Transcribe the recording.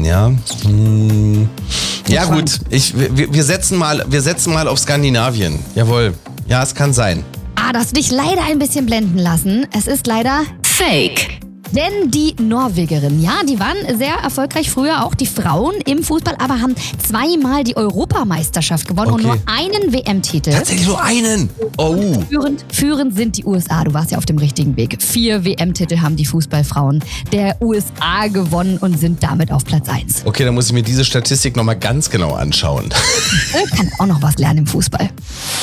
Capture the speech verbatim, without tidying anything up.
ja. Hm. Ja gut, ich, wir, wir, setzen mal, wir setzen mal auf Skandinavien. Jawohl. Ja, es kann sein. Ah, du hast dich leider ein bisschen blenden lassen. Es ist leider Fake. Denn die Norwegerinnen, ja, die waren sehr erfolgreich früher, auch die Frauen im Fußball, aber haben zweimal die Europameisterschaft gewonnen Okay. und nur einen W M-Titel. Tatsächlich nur einen. Oh. Führend, führend sind die U S A. Du warst ja auf dem richtigen Weg. Vier W M-Titel haben die Fußballfrauen der U S A gewonnen und sind damit auf Platz eins. Okay, dann muss ich mir diese Statistik nochmal ganz genau anschauen. Kann auch noch was lernen im Fußball.